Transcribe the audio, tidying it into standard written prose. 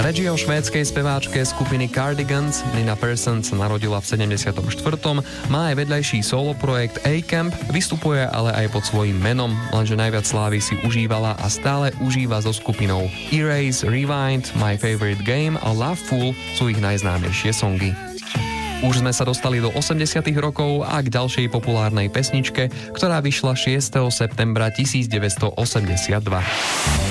Reč o švédskej speváčke skupiny Cardigans. Nina Persson sa narodila v 74. Má aj vedľajší solo projekt A-Camp, vystupuje ale aj pod svojím menom, lenže najviac slávy si užívala a stále užíva so skupinou Erase, Rewind, My Favorite Game a Loveful sú ich najznámejšie songy. Už sme sa dostali do 80. rokov a k ďalšej populárnej pesničke, ktorá vyšla 6. septembra 1982.